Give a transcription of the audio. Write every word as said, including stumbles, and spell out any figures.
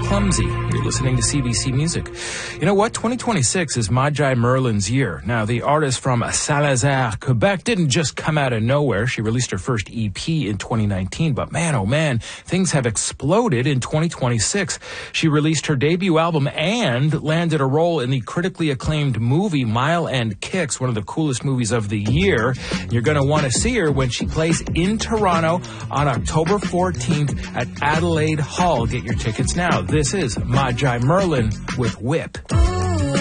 Clumsy. You're listening to C B C Music. You know what? twenty twenty-six is Magi Merlin's year. Now, the artist from Salazar, Quebec, didn't just come out of nowhere. She released her first E P in twenty nineteen, but man, oh man, things have exploded in twenty twenty-six. She released her debut album and landed a role in the critically acclaimed movie Mile End Kicks, one of the coolest movies of the year. You're going to want to see her when she plays in Toronto on October fourteenth at Adelaide Hall. Get your tickets now. This is Magi Merlin with Whip.